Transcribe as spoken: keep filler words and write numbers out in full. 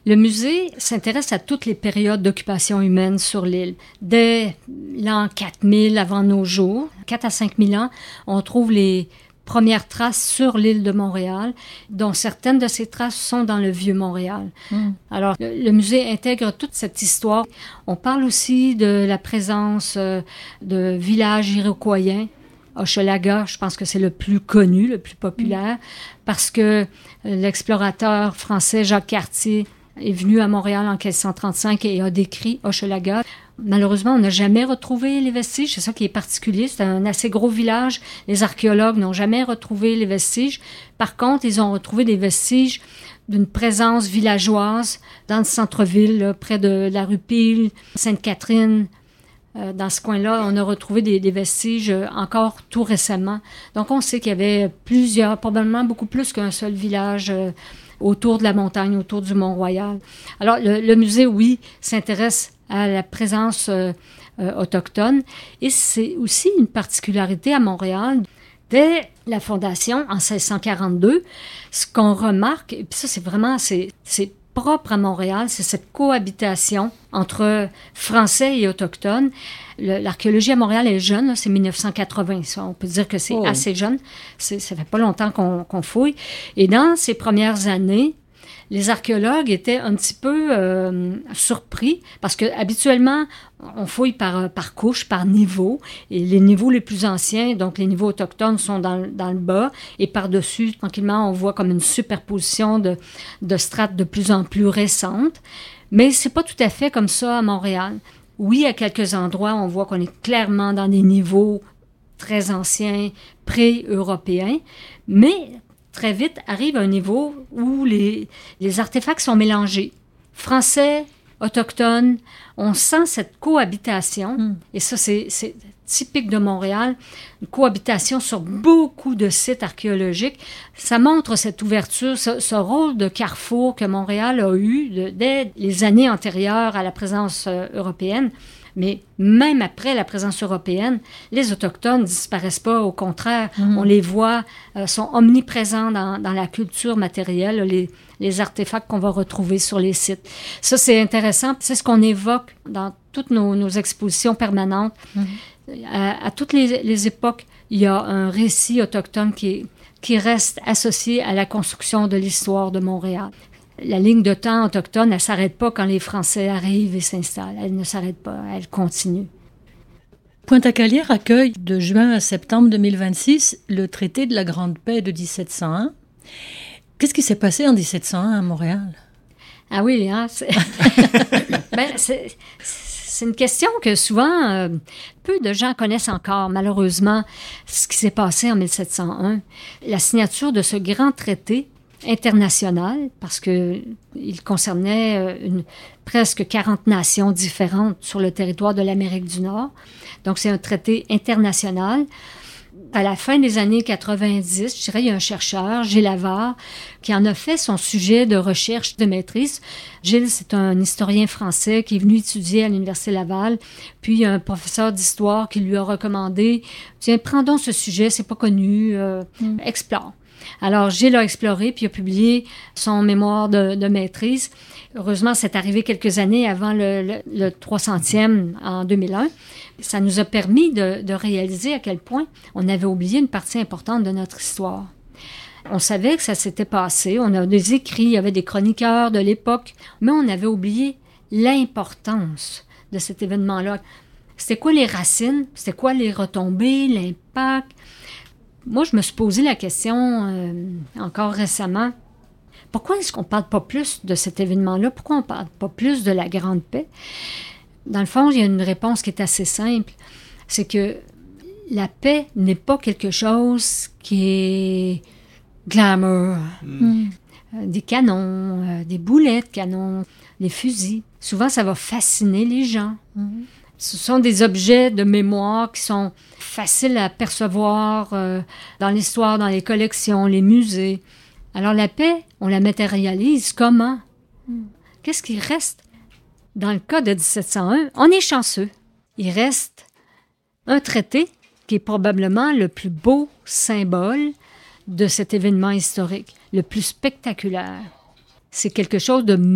Le musée s'intéresse à toutes les périodes d'occupation humaine sur l'île. Dès l'an quatre mille avant nos jours, quatre à cinq mille ans, on trouve les premières traces sur l'île de Montréal, dont certaines de ces traces sont dans le Vieux-Montréal. Mm. Alors, le, le musée intègre toute cette histoire. On parle aussi de la présence euh, de villages iroquoiens. Hochelaga, je pense que c'est le plus connu, le plus populaire, mm. parce que l'explorateur français Jacques Cartier est venu à Montréal en quinze cent trente-cinq et a décrit Hochelaga. Malheureusement, on n'a jamais retrouvé les vestiges. C'est ça qui est particulier. C'est un assez gros village. Les archéologues n'ont jamais retrouvé les vestiges. Par contre, ils ont retrouvé des vestiges d'une présence villageoise dans le centre-ville, là, près de la rue Peel, Sainte-Catherine. Euh, dans ce coin-là, on a retrouvé des, des vestiges euh, encore tout récemment. Donc, on sait qu'il y avait plusieurs, probablement beaucoup plus qu'un seul village euh, autour de la montagne, autour du Mont-Royal. Alors, le, le musée, oui, s'intéresse à la présence euh, euh, autochtone. Et c'est aussi une particularité à Montréal. Dès la fondation, en seize cent quarante-deux, ce qu'on remarque, et puis ça, c'est vraiment, c'est, c'est propre à Montréal, c'est cette cohabitation entre Français et Autochtones. Le, l'archéologie à Montréal est jeune, là, c'est dix-neuf cent quatre-vingts. Ça, on peut dire que c'est oh. assez jeune. C'est, ça fait pas longtemps qu'on, qu'on fouille. Et dans ces premières années, les archéologues étaient un petit peu euh, surpris parce que habituellement, on fouille par, par couche, par niveau. Et les niveaux les plus anciens, donc les niveaux autochtones, sont dans, dans le bas. Et par-dessus, tranquillement, on voit comme une superposition de, de strates de plus en plus récentes. Mais c'est pas tout à fait comme ça à Montréal. Oui, à quelques endroits, on voit qu'on est clairement dans des niveaux très anciens, pré-européens. Mais très vite arrive un niveau où les, les artefacts sont mélangés. Français, autochtones, on sent cette cohabitation. Mm. Et ça, c'est, c'est typique de Montréal, une cohabitation sur beaucoup de sites archéologiques. Ça montre cette ouverture, ce, ce rôle de carrefour que Montréal a eu de, dès les années antérieures à la présence euh, européenne. Mais même après la présence européenne, les Autochtones ne disparaissent pas. Au contraire, mmh. on les voit, euh, sont omniprésents dans, dans la culture matérielle, les, les artefacts qu'on va retrouver sur les sites. Ça, c'est intéressant. C'est ce qu'on évoque dans toutes nos, nos expositions permanentes. Mmh. À, à toutes les, les époques, il y a un récit autochtone qui, est, qui reste associé à la construction de l'histoire de Montréal. La ligne de temps autochtone, elle ne s'arrête pas quand les Français arrivent et s'installent. Elle ne s'arrête pas, elle continue. Pointe-à-Calière accueille de juin à septembre deux mille vingt-six le traité de la Grande Paix de dix-sept cent un. Qu'est-ce qui s'est passé en dix-sept cent un à Montréal? Ah oui, hein, c'est... ben, c'est, c'est une question que souvent, euh, peu de gens connaissent encore, malheureusement, ce qui s'est passé en dix-sept cent un. La signature de ce grand traité international, parce qu'il concernait euh, une, presque quarante nations différentes sur le territoire de l'Amérique du Nord. Donc, c'est un traité international. À la fin des années quatre-vingt-dix, je dirais, il y a un chercheur, Gilles Havard, qui en a fait son sujet de recherche de maîtrise. Gilles, c'est un historien français qui est venu étudier à l'Université Laval. Puis, il y a un professeur d'histoire qui lui a recommandé, « Tiens, prends donc ce sujet, c'est pas connu, euh, mm. explore. » Alors, Gilles a exploré puis a publié son mémoire de, de maîtrise. Heureusement, c'est arrivé quelques années avant le, le, le trois centième en deux mille un. Ça nous a permis de, de réaliser à quel point on avait oublié une partie importante de notre histoire. On savait que ça s'était passé, on a des écrits, il y avait des chroniqueurs de l'époque, mais on avait oublié l'importance de cet événement-là. C'était quoi les racines? C'était quoi les retombées, l'impact? Moi, je me suis posé la question, euh, encore récemment, pourquoi est-ce qu'on ne parle pas plus de cet événement-là? Pourquoi on ne parle pas plus de la Grande Paix? Dans le fond, il y a une réponse qui est assez simple. C'est que la paix n'est pas quelque chose qui est glamour. Mm. Euh, des canons, euh, des boulets de canons, des fusils. Souvent, ça va fasciner les gens. Mm. Ce sont des objets de mémoire qui sont faciles à percevoir euh, dans l'histoire, dans les collections, les musées. Alors la paix, on la matérialise comment? Hmm. Qu'est-ce qui reste? Dans le cas de dix-sept cent un, on est chanceux. Il reste un traité qui est probablement le plus beau symbole de cet événement historique, le plus spectaculaire. C'est quelque chose de